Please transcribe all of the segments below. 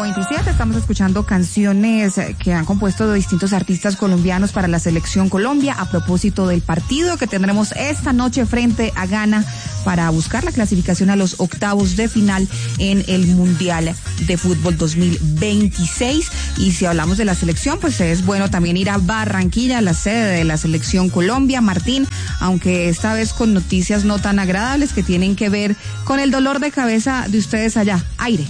5:27, estamos escuchando canciones que han compuesto distintos artistas colombianos para la Selección Colombia a propósito del partido que tendremos esta noche frente a Ghana para buscar la clasificación a los octavos de final en el Mundial de Fútbol 2026. Y si hablamos de la selección, pues es bueno también ir a Barranquilla, la sede de la Selección Colombia, Martín, aunque esta vez con noticias no tan agradables que tienen que ver con el dolor de cabeza de ustedes allá. Aire.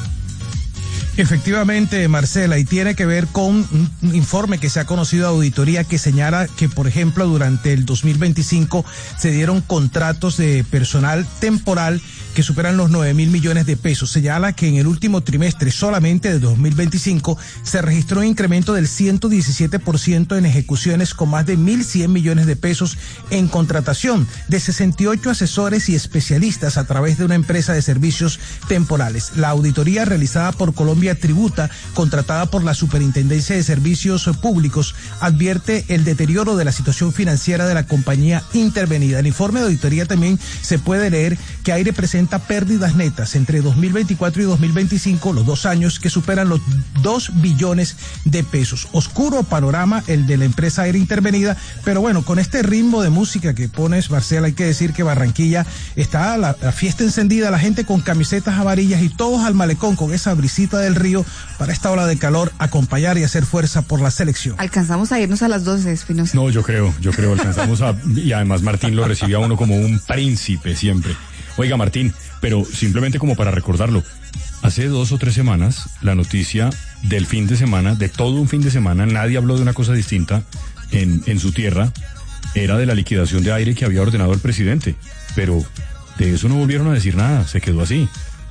Efectivamente, Marcela, y tiene que ver con un informe que se ha conocido de auditoría que señala que, por ejemplo, durante el 2025 se dieron contratos de personal temporal que superan los 9.000 millones de pesos. Señala que en el último trimestre solamente de 2025 se registró un incremento del 117% en ejecuciones con más de 1.100 millones de pesos en contratación de 68 asesores y especialistas a través de una empresa de servicios temporales. La auditoría realizada por Colombia Tributa, contratada por la Superintendencia de Servicios Públicos, advierte el deterioro de la situación financiera de la compañía intervenida. En el informe de auditoría también se puede leer que Aire presenta pérdidas netas entre 2024 y 2025, los 2 años, que superan los 2 billones de pesos. Oscuro panorama el de la empresa Aire intervenida, pero bueno, con este ritmo de música que pones, Marcela, hay que decir que Barranquilla está la fiesta encendida, la gente con camisetas amarillas y todos al malecón con esa brisita del río para esta ola de calor, acompañar y hacer fuerza por la selección. Alcanzamos a irnos a las 12, Espinosa. No, yo creo, alcanzamos y además Martín lo recibía a uno como un príncipe siempre. Oiga, Martín, pero simplemente como para recordarlo, hace 2 o 3 semanas, la noticia del fin de semana, de todo un fin de semana, nadie habló de una cosa distinta en su tierra, era de la liquidación de Aire que había ordenado el presidente, pero de eso no volvieron a decir nada, se quedó así.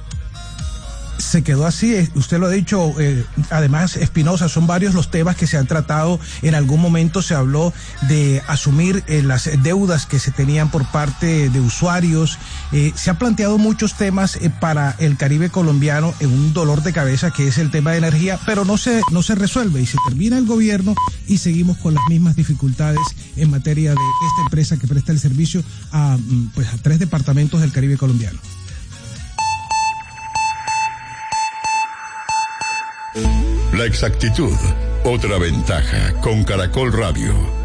Se quedó así, usted lo ha dicho, además, Espinosa, son varios los temas que se han tratado. En algún momento se habló de asumir las deudas que se tenían por parte de usuarios. Se han planteado muchos temas para el Caribe colombiano en un dolor de cabeza que es el tema de energía, pero no se resuelve y se termina el gobierno y seguimos con las mismas dificultades en materia de esta empresa que presta el servicio a 3 departamentos del Caribe colombiano. La exactitud, otra ventaja con Caracol Radio.